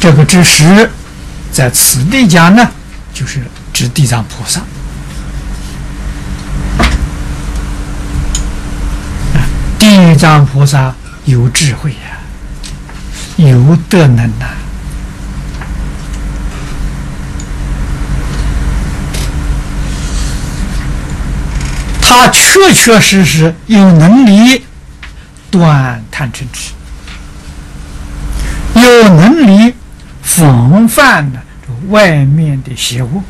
这个之时，在此地讲呢，就是指地藏菩萨。地藏菩萨有智慧呀，有德能呐。他确确实实有能力断贪嗔痴，有能力防范呢外面的邪恶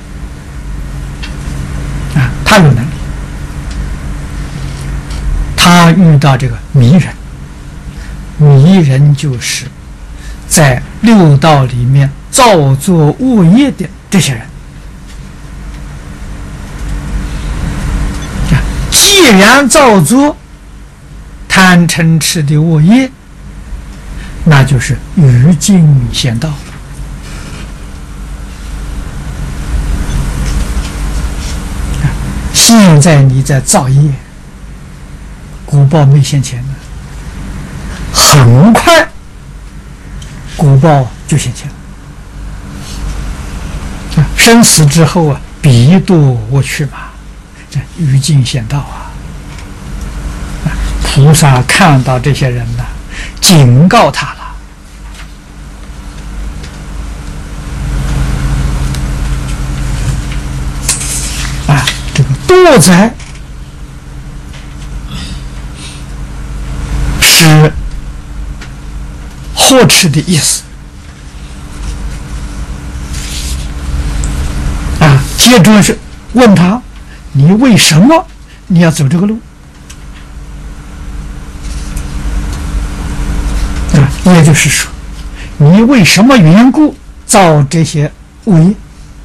啊，他有能力。他遇到这个迷人，迷人就是在六道里面造作恶业的这些人。既然造作贪嗔痴的恶业，那就是欲境先到。现在你在造业，果报没现前呢，很快果报就现前了。生死之后啊，彼堕我去嘛，这欲境先到啊。菩萨看到这些人呢，警告他了。啊，这个堕灾是呵斥的意思。啊，接着是问他，你为什么你要走这个路？也就是说，你为什么缘故造这些恶业？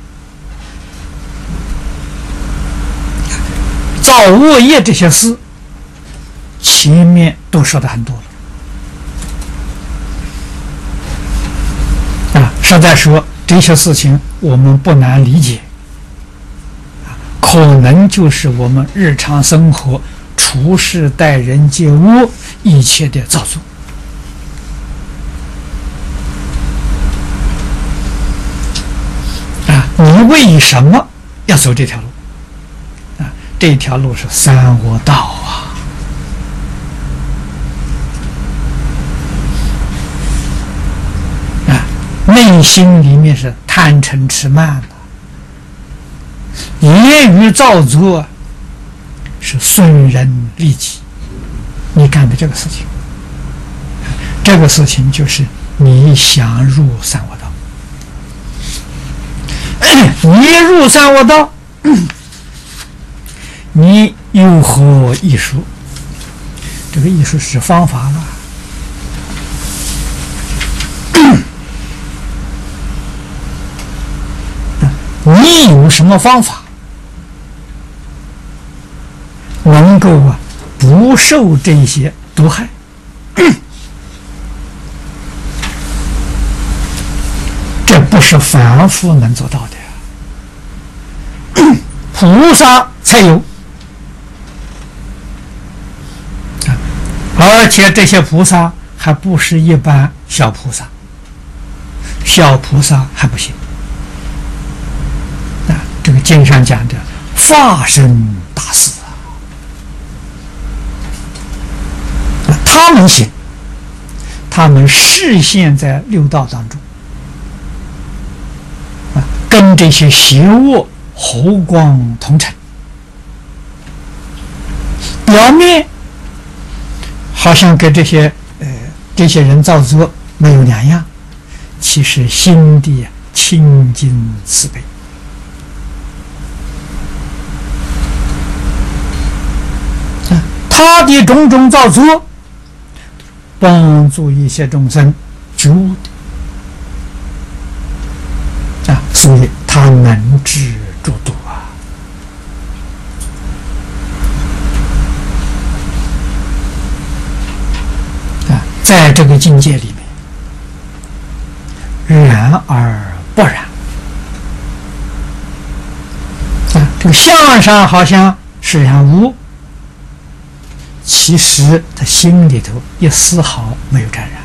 造恶业这些事，前面都说的很多了。啊，实在说这些事情我们不难理解，可能就是我们日常生活处事待人接物一切的造作。你为什么要走这条路？啊，这条路是三恶道啊！啊，内心里面是贪嗔痴慢的，言语造作是损人利己。你干的这个事情，这个事情就是你想入三恶道。你入三恶道，你有何艺术？这个艺术是方法了。你有什么方法能够不受这些毒害？这不是凡夫能做到的。菩萨才有，而且这些菩萨还不是一般小菩萨，小菩萨还不行。啊，这个经上讲的化身大士啊，他们行，他们视现在六道当中，啊，跟这些邪恶和光同尘，表面好像跟这些人造作没有两样，其实心地清净慈悲。他的种种造作，帮助一些众生觉悟的啊，所以他能知诸度啊！在这个境界里面，然而不然啊！这个相上好像是然无，其实他心里头一丝毫没有沾染。